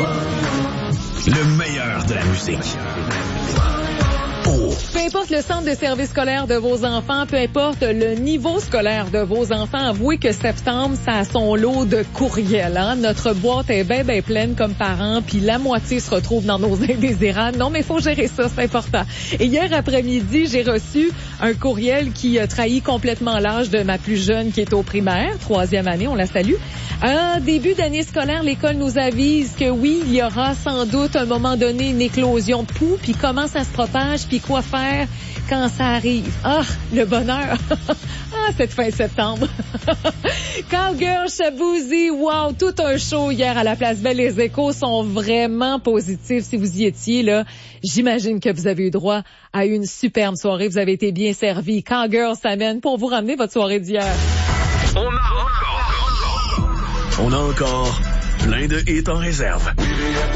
Le meilleur de la musique. Peu importe le centre de service scolaire de vos enfants, peu importe le niveau scolaire de vos enfants, avouez que septembre, ça a son lot de courriels. Hein? Notre boîte est bien pleine comme parents, puis la moitié se retrouve dans nos indésirables. Non, mais il faut gérer ça, c'est important. Et hier après-midi, j'ai reçu un courriel qui trahit complètement l'âge de ma plus jeune qui est au primaire, 3e année, on la salue. En début d'année scolaire, l'école nous avise que oui, il y aura sans doute à un moment donné une éclosion de poux, puis comment ça se propage, puis quoi faire quand ça arrive. Ah, le bonheur. Ah, cette fin septembre. Cowgirl, Shaboozey, wow, tout un show hier à la Place Belle. Les échos sont vraiment positifs. Si vous y étiez, là, j'imagine que vous avez eu droit à une superbe soirée. Vous avez été bien servis. Cowgirl s'amène pour vous ramener votre soirée d'hier. On a encore plein de hits en réserve.